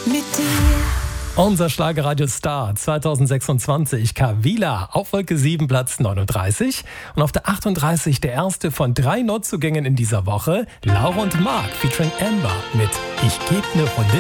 mit dir. Unser Schlagerradio-Star 2026, Kavila, auf Wolke 7, Platz 39. Und auf der 38 der erste von 3 Neuzugängen in dieser Woche, Laura und Mark featuring Amber mit Ich geb ne Runde